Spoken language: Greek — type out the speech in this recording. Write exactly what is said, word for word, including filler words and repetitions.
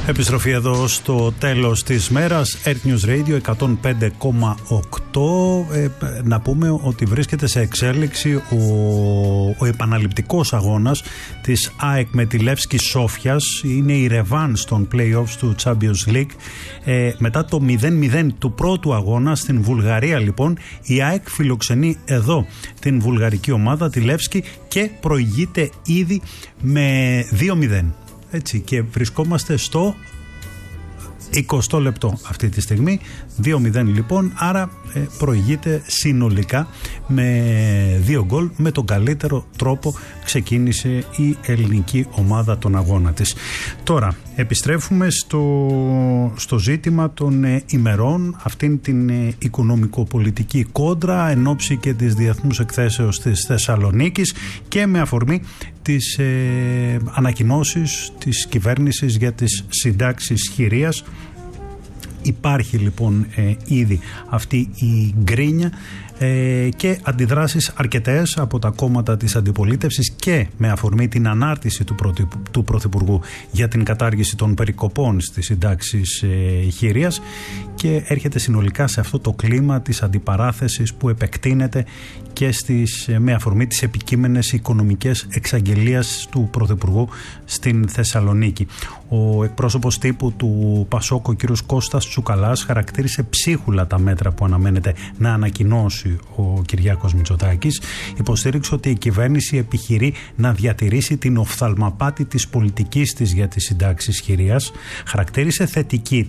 Επιστροφή εδώ στο τέλος της μέρας. Earth News Radio εκατόν πέντε κόμμα οκτώ. Ε, να πούμε ότι βρίσκεται σε εξέλιξη ο, ο επαναληπτικός αγώνας της ΑΕΚ με τη Λεύσκη Σόφιας. Είναι η ρεβάν στον play-offs του Champions League. Ε, μετά το μηδέν μηδέν του πρώτου αγώνα στην Βουλγαρία, λοιπόν, η ΑΕΚ φιλοξενεί εδώ την βουλγαρική ομάδα, τη Λεύσκη, και προηγείται ήδη με δύο μηδέν. Έτσι, και βρισκόμαστε στο εικοστό λεπτό αυτή τη στιγμή, δύο μηδέν λοιπόν, άρα ε, προηγείται συνολικά με δύο γκολ. Με τον καλύτερο τρόπο ξεκίνησε η ελληνική ομάδα τον αγώνα της. Τώρα επιστρέφουμε στο, στο ζήτημα των ε, ημερών, αυτήν την ε, οικονομικο-πολιτική κόντρα εν ώψη και της διεθνούς εκθέσεως της Θεσσαλονίκης και με αφορμή τις ε, ανακοινώσεις της κυβέρνησης για τις συντάξεις χειρίας. Υπάρχει λοιπόν ε, ήδη αυτή η γκρίνια ε, και αντιδράσεις αρκετές από τα κόμματα της αντιπολίτευσης και με αφορμή την ανάρτηση του, πρωτη, του Πρωθυπουργού για την κατάργηση των περικοπών στις συντάξεις ε, χειρίας, και έρχεται συνολικά σε αυτό το κλίμα της αντιπαράθεσης που επεκτείνεται και στις, με αφορμή τις επικείμενες οικονομικές εξαγγελίες του Πρωθυπουργού στην Θεσσαλονίκη. Ο εκπρόσωπος τύπου του Πασόκ, ο κ. Κώστας Τσουκαλάς, χαρακτήρισε ψίχουλα τα μέτρα που αναμένεται να ανακοινώσει ο Κυριάκος Μητσοτάκης. Υποστήριξε ότι η κυβέρνηση επιχειρεί να διατηρήσει την οφθαλμαπάτη της πολιτικής της για τις συντάξεις χειρίας. Χαρακτήρισε θετική